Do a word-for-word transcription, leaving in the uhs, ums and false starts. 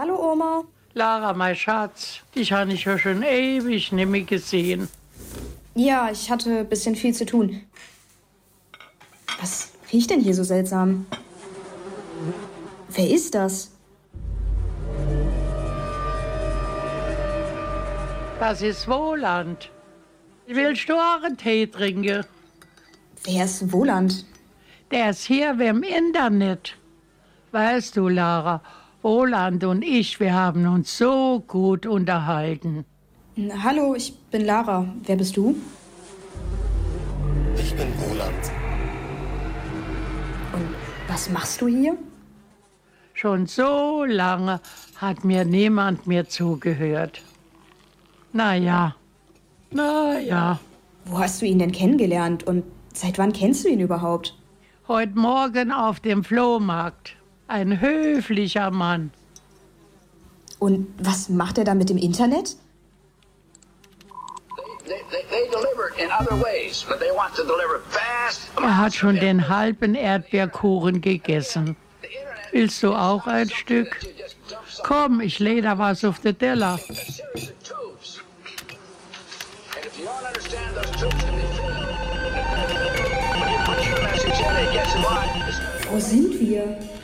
Hallo Oma. Lara, mein Schatz, dich habe ich ja schon ewig nicht mehr gesehen. Ja, ich hatte ein bisschen viel zu tun. Was riecht denn hier so seltsam? Wer ist das? Das ist Wohland. Willst du auch einen Tee trinken? Wer ist Wohland? Der ist hier wie im Internet. Weißt du, Lara, Wohland und ich, wir haben uns so gut unterhalten. Na, hallo, ich bin Lara. Wer bist du? Ich bin Wohland. Und was machst du hier? Schon so lange hat mir niemand mehr zugehört. Na ja, na ja. Wo hast du ihn denn kennengelernt und seit wann kennst du ihn überhaupt? Heute Morgen auf dem Flohmarkt. Ein höflicher Mann. Und was macht er da mit dem Internet? Er hat schon den halben Erdbeerkuchen gegessen. Willst du auch ein Stück? Komm, ich lege da was auf den Teller. Wo sind wir?